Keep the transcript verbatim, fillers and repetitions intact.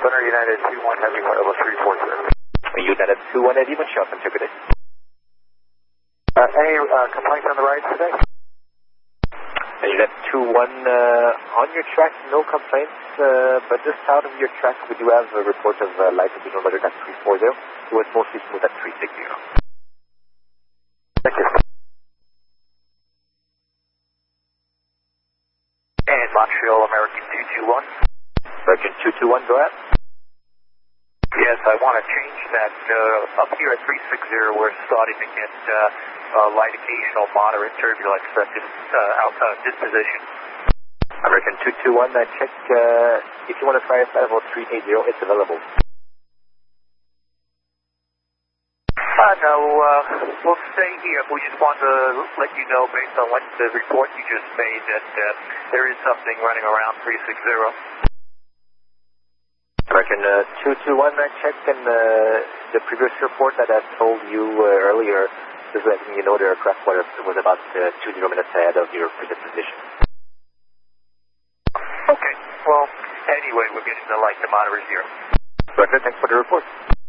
Thunder United two one Heavy, level three four zero. United two one Heavy, shot interpreted. Uh, any uh, complaints on the rides today? United two one uh, on your track, no complaints, uh, but just out of your track, we do have a report of uh, light signal better at three four zero. It was mostly smooth at three six zero. Thank you. And Montreal American two two one. American two two one, go ahead. Yes, I want to change that. Uh, up here at three six zero, we're starting to get uh, uh, light occasional moderate turbulence at this, uh, out, uh, disposition. American two two one, uh, check uh, if you want to try us level three eight zero, it's available. Uh, no, uh, we'll stay here. We just want to let you know, based on what the report you just made, that uh, there is something running around three six zero. American uh, two two one, I checked, and uh, the previous report that I told you uh, earlier, just letting you know the aircraft was about uh, two zero minutes ahead of your previous position. Okay, well, anyway, we're getting the light to moderate zero. Roger, thanks for the report.